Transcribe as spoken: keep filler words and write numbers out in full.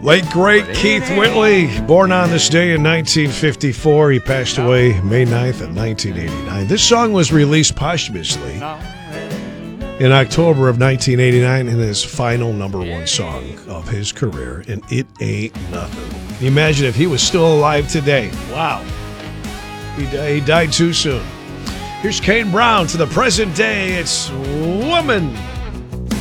Late, great Keith Whitley, born on this day in nineteen fifty-four. He passed away May ninth of nineteen eighty-nine. This song was released posthumously in October of nineteen eighty-nine and his final number one song of his career, and it ain't nothing. Imagine if he was still alive today. Wow. He, he died too soon. Here's Kane Brown to the present day. It's Woman.